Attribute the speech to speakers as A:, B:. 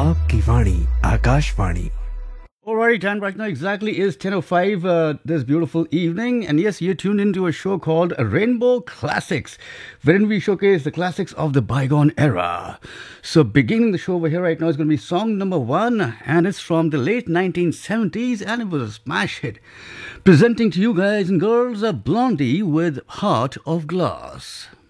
A: आपकी वाणी Akashvani.
B: Alright, and right now exactly is 10:05 this beautiful evening, and yes, you're tuned into a show called Rainbow Classics, wherein we showcase the classics of the bygone era. So, beginning the show over here right now is going to be song number 1, and it's from the late 1970s, and it was a smash hit. Presenting to you guys and girls, a Blondie with Heart of Glass.